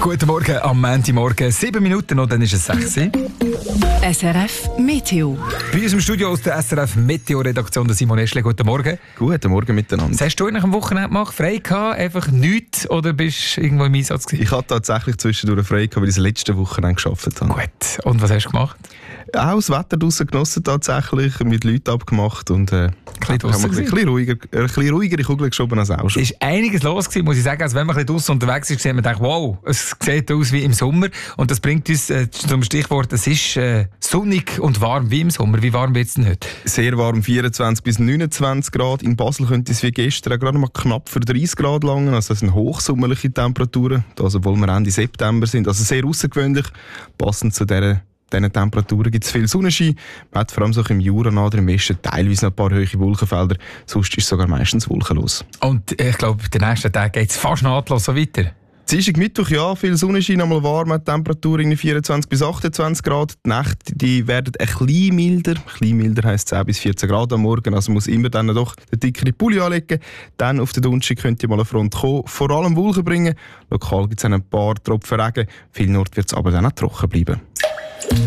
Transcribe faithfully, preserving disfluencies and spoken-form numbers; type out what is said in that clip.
Guten Morgen am Montagmorgen. Sieben Minuten und dann ist es sechs. S R F Meteo. Bei uns im Studio aus der S R F Meteo-Redaktion der Simon Eschle. Guten Morgen. Guten Morgen miteinander. Was hast du nach dem Wochenende gemacht? Frei gehabt? Einfach nichts? Oder bist du irgendwo im Einsatz gewesen? Ich hatte tatsächlich zwischendurch frei gehabt, weil ich das letzte Wochenende gearbeitet habe. Gut. Und was hast du gemacht? Auch das Wetter draussen genossen tatsächlich, mit Leuten abgemacht und äh, Ein bisschen haben wir ein bisschen ruhiger, ein bisschen ruhigere Kugel geschoben als auch schon. Es ist einiges los gewesen, muss ich sagen. Also wenn man ein bisschen draussen unterwegs ist, sieht man denkt, wow, es sieht aus wie im Sommer. Und das bringt uns äh, zum Stichwort, es ist äh, sonnig und warm wie im Sommer. Wie warm wird es denn heute? Sehr warm, vierundzwanzig bis neunundzwanzig Grad. In Basel könnte es wie gestern gerade mal knapp für dreißig Grad langen. Also das sind hochsommerliche Temperaturen, also obwohl wir Ende September sind. Also sehr außergewöhnlich, passend zu dieser diesen Temperaturen gibt es viel Sonnenschein. Man hat vor allem so im Jura oder im Westen teilweise noch ein paar hohe Wolkenfelder. Sonst ist es sogar meistens wolkenlos. Und ich glaube, den nächsten Tag geht es fast nahtlos so weiter. Dienstag, Mittwoch, ja, viel Sonnenschein, einmal warm, die Temperatur in vierundzwanzig bis achtundzwanzig Grad. Die Nächte die werden ein bisschen milder. Ein bisschen milder heisst zehn bis vierzehn Grad am Morgen. Also muss immer dann doch den dickeren Pulli anlegen. Dann auf den Donnerstag könnte mal eine Front kommen. Vor allem Wolken bringen. Lokal gibt es ein paar Tropfen Regen. Vielen Orten wird es aber dann auch trocken bleiben.